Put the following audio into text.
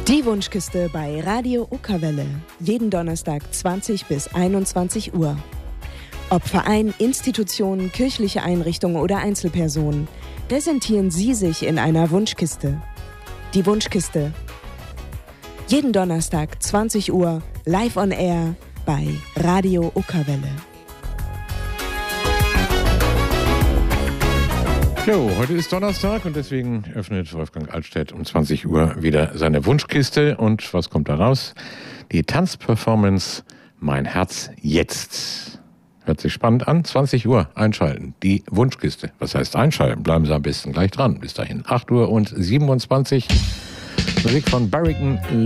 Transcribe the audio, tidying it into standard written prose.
Die Wunschkiste bei Radio Uckerwelle. Jeden Donnerstag 20 bis 21 Uhr. Ob Verein, Institutionen, kirchliche Einrichtungen oder Einzelpersonen, präsentieren Sie sich in einer Wunschkiste. Die Wunschkiste. Jeden Donnerstag 20 Uhr live on air bei Radio Uckerwelle. Jo, heute ist Donnerstag und deswegen öffnet Wolfgang Altstädt um 20 Uhr wieder seine Wunschkiste. Und was kommt da raus? Die Tanzperformance Mein Herz jetzt. Hört sich spannend an. 20 Uhr einschalten. Die Wunschkiste. Was heißt einschalten? Bleiben Sie am besten gleich dran. Bis dahin 8 Uhr und 27. Musik von Barrington